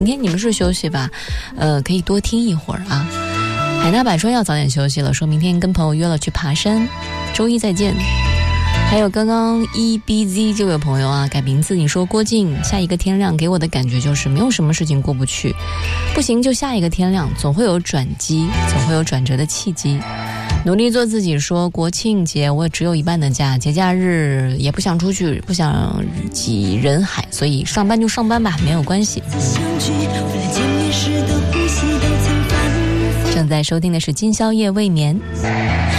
明天你们是休息吧，可以多听一会儿啊。海纳百川要早点休息了，说明天跟朋友约了去爬山，周一再见。还有刚刚 EBZ 这位朋友啊，改名字，你说郭靖下一个天亮给我的感觉就是没有什么事情过不去，不行就下一个天亮，总会有转机，总会有转折的契机。努力做自己，说国庆节我只有一半的假，节假日也不想出去，不想挤人海，所以上班就上班吧，没有关系。正在收听的是今宵夜未眠。